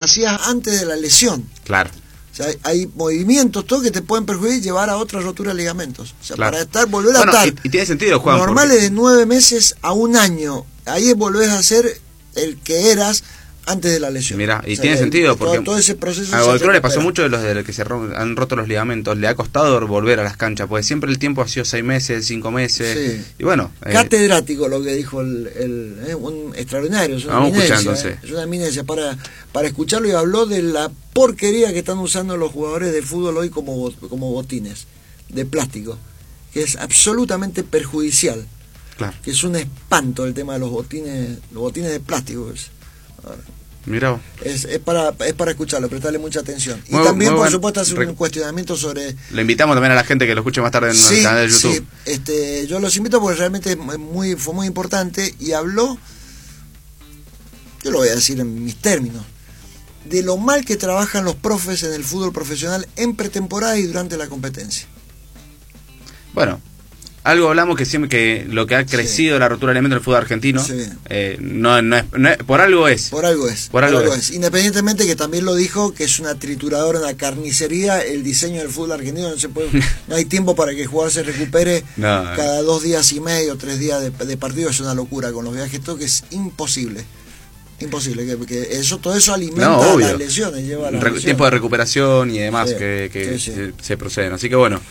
hacías antes de la lesión. Claro. O sea, hay movimientos todos que te pueden perjudicar y llevar a otra rotura de ligamentos. O sea, Claro. para volver a estar y tiene sentido, Juan. normales porque... de 9 meses a un año, ahí volvés a ser el que eras antes de la lesión. Mira, y tiene sentido porque todo ese proceso a Godoy Cruz le pasó mucho de los que han roto los ligamentos, le ha costado volver a las canchas, porque siempre el tiempo ha sido 6 meses, 5 meses, sí. y bueno. Catedrático lo que dijo un extraordinario, es una eminencia, es una eminencia para escucharlo, y habló de la porquería que están usando los jugadores de fútbol hoy como botines de plástico, que es absolutamente perjudicial. Claro. Que es un espanto el tema de los botines de plástico. Mirá. Es para escucharlo, prestarle mucha atención. Y Muy, también, muy por buen supuesto, hacer un cuestionamiento sobre... Le invitamos también a la gente que lo escuche más tarde en el canal de YouTube. Sí, yo los invito porque realmente fue muy importante, y habló, yo lo voy a decir en mis términos, de lo mal que trabajan los profes en el fútbol profesional en pretemporada y durante la competencia. Bueno, algo hablamos que siempre que lo que ha crecido la rotura de alimentos en el fútbol argentino, no es, por algo es. Por algo es. Independientemente que también lo dijo, que es una trituradora, una carnicería, el diseño del fútbol argentino, no hay tiempo para que el jugador se recupere cada 2 días y medio, 3 días de partido, es una locura con los viajes, todo que es imposible. Imposible, que todo eso alimenta las lesiones, lleva a las lesiones. Tiempo de recuperación y demás se proceden, así que bueno.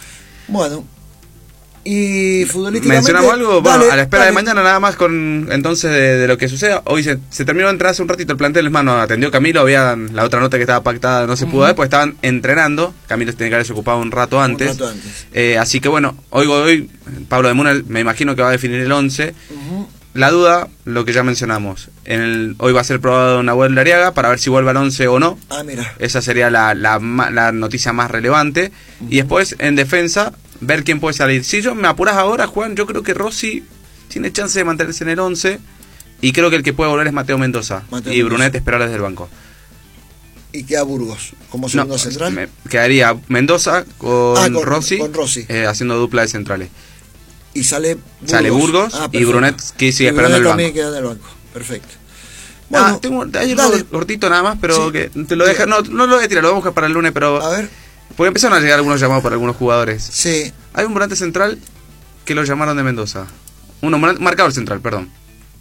Y futbolísticamente... ¿Mencionamos algo? Bueno, a la espera de mañana nada más entonces de lo que suceda. Hoy se terminó de entrar hace un ratito el plantel, hermano, atendió Camilo, había la otra nota que estaba pactada, no se pudo ver, porque estaban entrenando. Camilo tiene que haberse ocupado un rato antes. Así que bueno, hoy Pablo de Muna me imagino que va a definir el 11. La duda, lo que ya mencionamos, hoy va a ser probado Nahuel Lariaga para ver si vuelve al 11 o no. Mira. Esa sería la noticia más relevante. Y después, en defensa, ver quién puede salir. Si yo me apuras ahora, Juan, yo creo que Rossi tiene chance de mantenerse en el 11. Y creo que el que puede volver es Mateo Mendoza. Y Brunet esperar desde el banco. ¿Y queda Burgos como segundo central? Quedaría Mendoza con Rossi, haciendo dupla de centrales. Y sale Burgos y Brunet, que sigue esperando el banco. También queda en el banco. Perfecto. Bueno, hay un cortito nada más, pero que te lo deja, no lo voy a tirar, lo vamos a dejar para el lunes, pero a ver, porque empezaron a llegar algunos llamados para algunos jugadores. Sí. Hay un volante central que lo llamaron de Mendoza. Marcador central, perdón.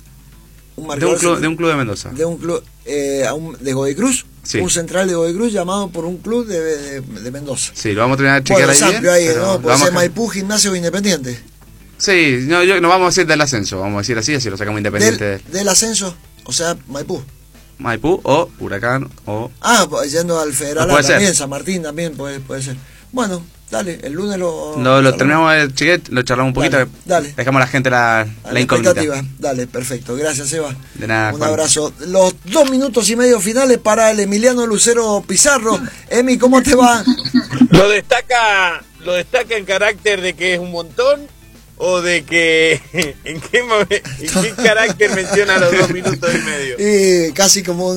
De un club de Mendoza. De un club de Godoy Cruz. Sí. Un central de Godoy Cruz llamado por un club de Mendoza. Sí, lo vamos a tener a chequear ahí bien. ¿No? Puede ser Maipú, Gimnasia o Independiente. Sí, no vamos a decir del ascenso, vamos a decir así lo sacamos Independiente. Del ascenso, o sea, Maipú o Huracán o... yendo al Federal también, San Martín también puede ser. Bueno, dale, el lunes lo terminamos de chiquet, lo charlamos un poquito, dale. Dejamos a la gente la incógnita. Dale, perfecto, gracias Eva. De nada, un abrazo. Los 2 minutos y medio finales para el Emiliano Lucero Pizarro. Emi, ¿cómo te va? Lo destaca en carácter de que es un montón, o de que ¿en qué carácter menciona los 2 minutos y medio? Casi como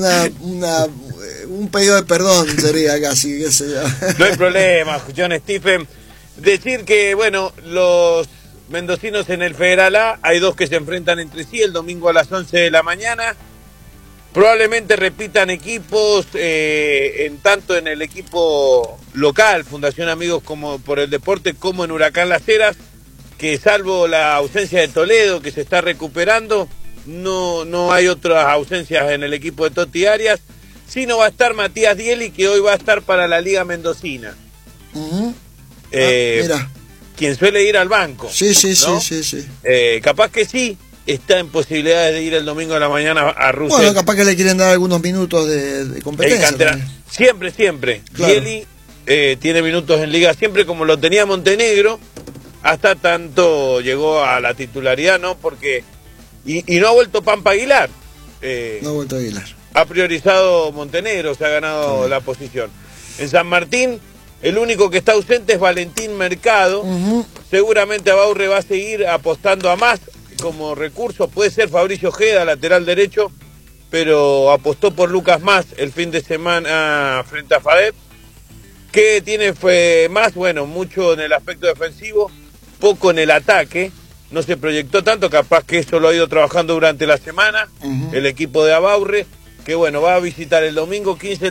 un pedido de perdón sería casi, qué sé yo. No hay problema, John Stephen. Decir que, bueno, los mendocinos en el Federal A, hay 2 que se enfrentan entre sí el domingo a las 11 de la mañana. Probablemente repitan equipos, tanto en el equipo local, Fundación Amigos como por el Deporte, como en Huracán Las Heras, que salvo la ausencia de Toledo, que se está recuperando, no hay otras ausencias en el equipo de Toti Arias. Sí, no va a estar Matías Dieli, que hoy va a estar para la Liga Mendocina. Mira. Quien suele ir al banco. Sí. Capaz que sí, está en posibilidades de ir el domingo de la mañana a Rusia. Bueno, capaz que le quieren dar algunos minutos de competencia. Siempre. Claro. Dieli tiene minutos en Liga, siempre como lo tenía Montenegro. Hasta tanto llegó a la titularidad, ¿no? Porque y no ha vuelto Pampa Aguilar. No ha vuelto Aguilar. Ha priorizado Montenegro, se ha ganado la posición. En San Martín, el único que está ausente es Valentín Mercado. Seguramente Abaurre va a seguir apostando a más como recurso. Puede ser Fabricio Ojeda, lateral derecho, pero apostó por Lucas Más el fin de semana frente a FADEP, que tiene mucho en el aspecto defensivo, poco en el ataque, no se proyectó tanto, capaz que eso lo ha ido trabajando durante la semana, el equipo de Abaurre, que va a visitar el domingo 15